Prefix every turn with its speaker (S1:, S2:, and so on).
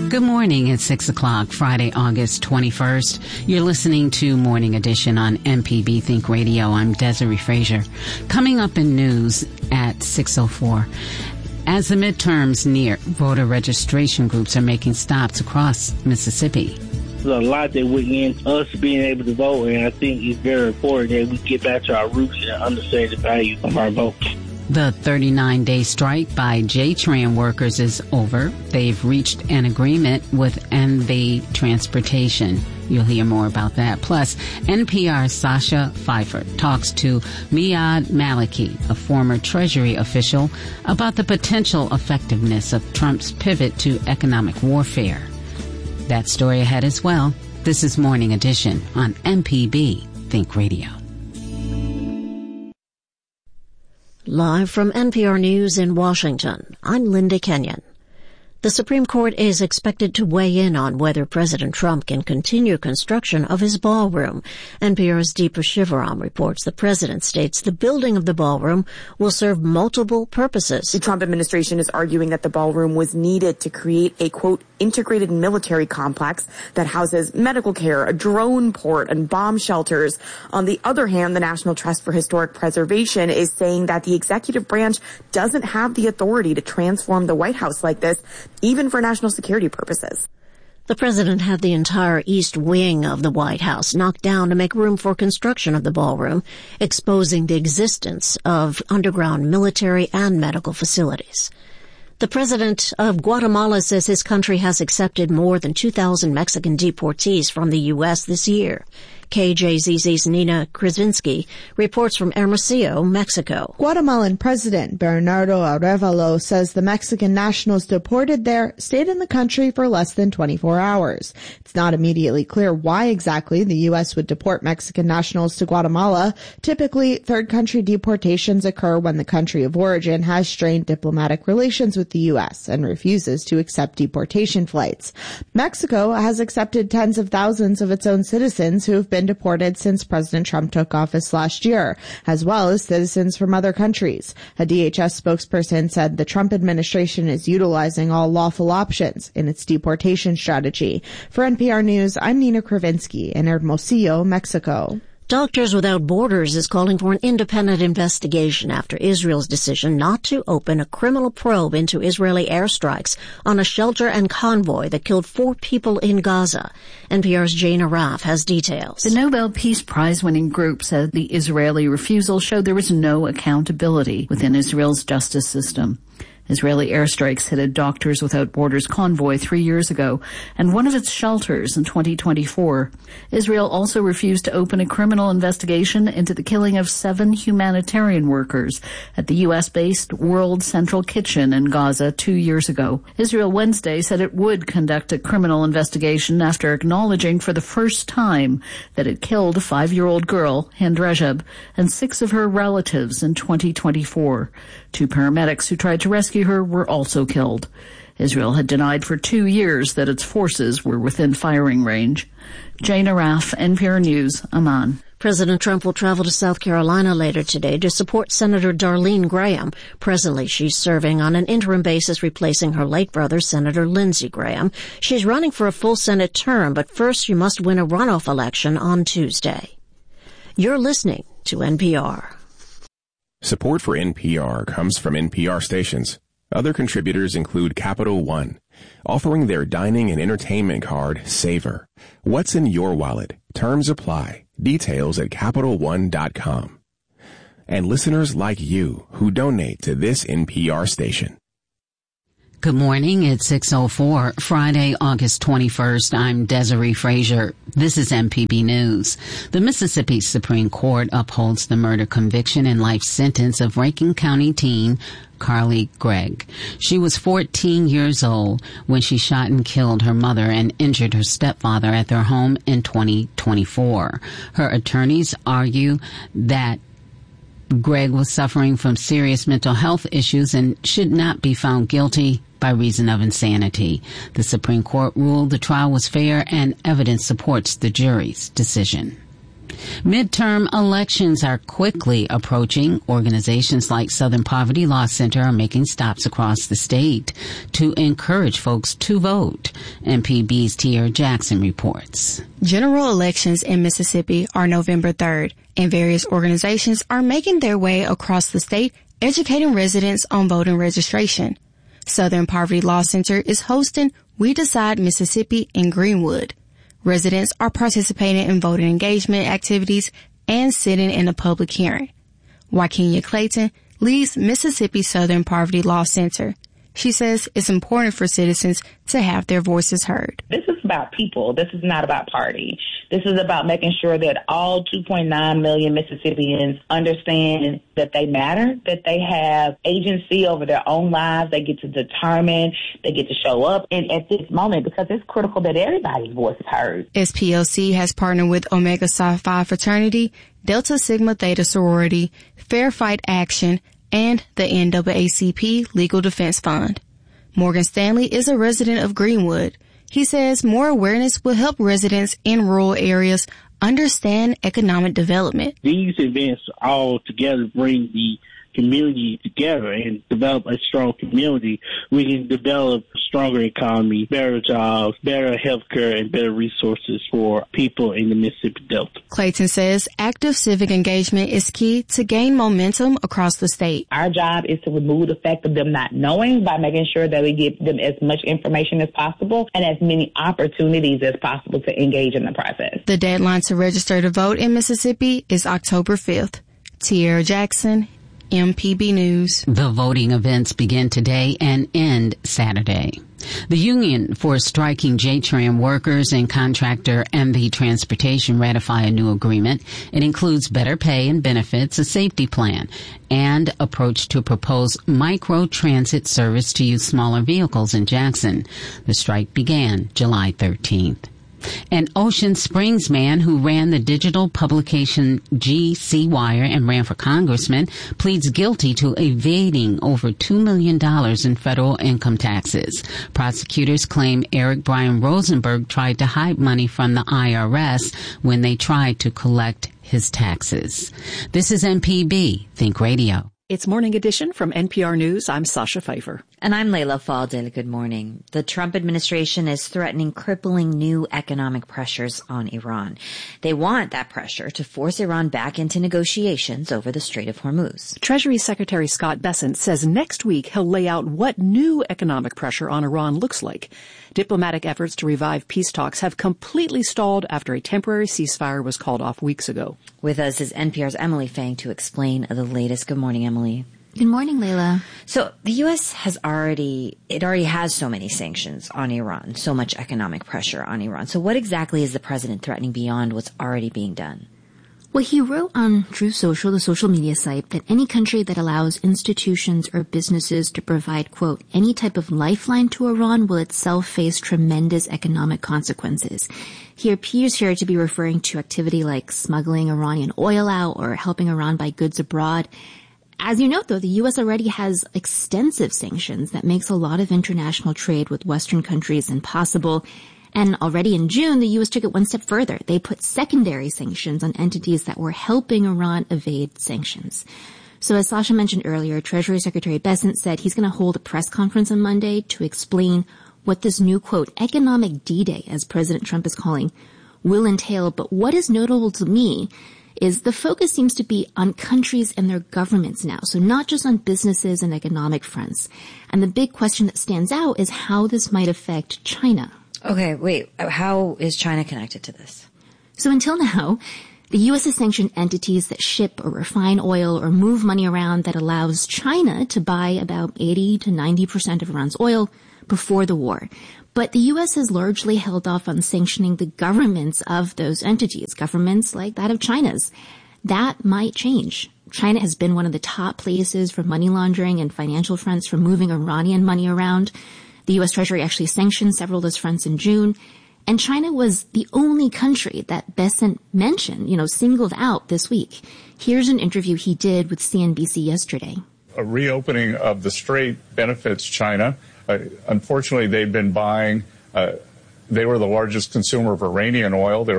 S1: Good morning. It's 6 o'clock, Friday, August 21st. You're listening to Morning Edition on MPB Think Radio. I'm Desiree Frazier. Coming up in news at 6:04. As the midterms near, voter registration groups are making stops across Mississippi.
S2: There's a lot that went in us being able to vote, and I think it's very important that we get back to our roots and understand the value of our vote.
S1: The 39-day strike by JTRAN workers is over. They've reached an agreement with NV Transportation. You'll hear more about that. Plus, NPR's Sasha Pfeiffer talks to Miyad Maliki, a former Treasury official, about the potential effectiveness of Trump's pivot to economic warfare. That story ahead as well. This is Morning Edition on MPB Think Radio.
S3: Live from NPR News in Washington, I'm Linda Kenyon. The Supreme Court is expected to weigh in on whether President Trump can continue construction of his ballroom. NPR's Deepa Shivaram reports the president states the building of the ballroom will serve multiple purposes.
S4: The Trump administration is arguing that the ballroom was needed to create a, quote, integrated military complex that houses medical care, a drone port, and bomb shelters. On the other hand, the National Trust for Historic Preservation is saying that the executive branch doesn't have the authority to transform the White House like this, even for national security purposes.
S3: The president had the entire east wing of the White House knocked down to make room for construction of the ballroom, exposing the existence of underground military and medical facilities. The president of Guatemala says his country has accepted more than 2,000 Mexican deportees from the U.S. this year. KJZZ's Nina Krasinski reports from Hermosillo, Mexico.
S5: Guatemalan President Bernardo Arévalo says the Mexican nationals deported there stayed in the country for less than 24 hours. It's not immediately clear why exactly the U.S. would deport Mexican nationals to Guatemala. Typically, third country deportations occur when the country of origin has strained diplomatic relations with the U.S. and refuses to accept deportation flights. Mexico has accepted tens of thousands of its own citizens who have been deported since President Trump took office last year, as well as citizens from other countries. A DHS spokesperson said the Trump administration is utilizing all lawful options in its deportation strategy. For NPR News, I'm Nina Krasinski in Hermosillo, Mexico.
S3: Doctors Without Borders is calling for an independent investigation after Israel's decision not to open a criminal probe into Israeli airstrikes on a shelter and convoy that killed 4 people in Gaza. NPR's Jane Araf has details.
S6: The Nobel Peace Prize-winning group said the Israeli refusal showed there was no accountability within Israel's justice system. Israeli airstrikes hit a Doctors Without Borders convoy 3 years ago and one of its shelters in 2024. Israel also refused to open a criminal investigation into the killing of 7 humanitarian workers at the U.S.-based World Central Kitchen in Gaza 2 years ago. Israel Wednesday said it would conduct a criminal investigation after acknowledging for the first time that it killed a 5-year-old girl, Hind Rajab, and 6 of her relatives in 2024. 2 paramedics who tried to rescue her were also killed. Israel had denied for 2 years that its forces were within firing range. Jane Araf, NPR News, Amman.
S3: President Trump will travel to South Carolina later today to support Senator Darlene Graham. Presently, she's serving on an interim basis replacing her late brother, Senator Lindsey Graham. She's running for a full Senate term, but first she must win a runoff election on Tuesday. You're listening to NPR.
S7: Support for NPR comes from NPR stations. Other contributors include Capital One, offering their dining and entertainment card, Savor. What's in your wallet? Terms apply. Details at CapitalOne.com. And listeners like you who donate to this NPR station.
S1: Good morning. It's 6:04, Friday, August 21st. I'm Desiree Frazier. This is MPB News. The Mississippi Supreme Court upholds the murder conviction and life sentence of Rankin County teen Carly Gregg. She was 14 years old when she shot and killed her mother and injured her stepfather at their home in 2024. Her attorneys argue that Gregg was suffering from serious mental health issues and should not be found guilty by reason of insanity. The Supreme Court ruled the trial was fair and evidence supports the jury's decision. Midterm elections are quickly approaching. Organizations like Southern Poverty Law Center are making stops across the state to encourage folks to vote. MPB's Tierra Jackson reports.
S8: General elections in Mississippi are November 3rd, and various organizations are making their way across the state, educating residents on voting registration. Southern Poverty Law Center is hosting We Decide Mississippi in Greenwood. Residents are participating in voting engagement activities and sitting in a public hearing. Wakenya Clayton leads Mississippi Southern Poverty Law Center. She says it's important for citizens to have their voices heard.
S9: This is about people. This is not about party. This is about making sure that all 2.9 million Mississippians understand that they matter, that they have agency over their own lives. They get to determine, they get to show up. And at this moment, because it's critical that everybody's voice is heard.
S8: SPLC has partnered with Omega Psi Phi Fraternity, Delta Sigma Theta Sorority, Fair Fight Action, and the NAACP Legal Defense Fund. Morgan Stanley is a resident of Greenwood. He says more awareness will help residents in rural areas understand economic development.
S2: These events all together bring the community together and develop a strong community. We can develop a stronger economy, better jobs, better health care, and better resources for people in the Mississippi Delta.
S8: Clayton says active civic engagement is key to gain momentum across the state.
S9: Our job is to remove the fact of them not knowing by making sure that we give them as much information as possible and as many opportunities as possible to engage in the process.
S8: The deadline to register to vote in Mississippi is October 5th. Tierra Jackson, MPB News.
S1: The voting events begin today and end Saturday. The Union for Striking JTRAN Workers and contractor MV Transportation ratify a new agreement. It includes better pay and benefits, a safety plan, and approach to propose micro-transit service to use smaller vehicles in Jackson. The strike began July 13th. An Ocean Springs man who ran the digital publication GC Wire and ran for congressman pleads guilty to evading over $2 million in federal income taxes. Prosecutors claim Eric Brian Rosenberg tried to hide money from the IRS when they tried to collect his taxes. This is MPB Think Radio.
S10: It's Morning Edition from NPR News. I'm Sasha Pfeiffer.
S11: And I'm Layla Faldil. Good morning. The Trump administration is threatening crippling new economic pressures on Iran. They want that pressure to force Iran back into negotiations over the Strait of Hormuz.
S10: Treasury Secretary Scott Bessent says next week he'll lay out what new economic pressure on Iran looks like. Diplomatic efforts to revive peace talks have completely stalled after a temporary ceasefire was called off weeks ago.
S11: With us is NPR's Emily Fang to explain the latest. Good morning, Emily.
S12: Good morning, Layla.
S11: So the U.S. already has so many sanctions on Iran, so much economic pressure on Iran. So what exactly is the president threatening beyond what's already being done?
S12: Well, he wrote on Truth Social, the social media site, that any country that allows institutions or businesses to provide, quote, any type of lifeline to Iran will itself face tremendous economic consequences. He appears here to be referring to activity like smuggling Iranian oil out or helping Iran buy goods abroad. As you note, though, the U.S. already has extensive sanctions that makes a lot of international trade with Western countries impossible. And already in June, the U.S. took it one step further. They put secondary sanctions on entities that were helping Iran evade sanctions. So as Sasha mentioned earlier, Treasury Secretary Bessent said he's going to hold a press conference on Monday to explain what this new, quote, economic D-Day, as President Trump is calling, will entail. But what is notable to me is the focus seems to be on countries and their governments now, so not just on businesses and economic fronts. And the big question that stands out is how this might affect China.
S11: Okay, wait. How is China connected to this?
S12: So until now, the U.S. has sanctioned entities that ship or refine oil or move money around that allows China to buy about 80 to 90% of Iran's oil before the war. But the U.S. has largely held off on sanctioning the governments of those entities, governments like that of China's. That might change. China has been one of the top places for money laundering and financial fronts for moving Iranian money around. The U.S. Treasury actually sanctioned several of those fronts in June. And China was the only country that Bessent mentioned, singled out this week. Here's an interview he did with CNBC yesterday.
S13: A reopening of the strait benefits China. Unfortunately, they've been buying, they were the largest consumer of Iranian oil.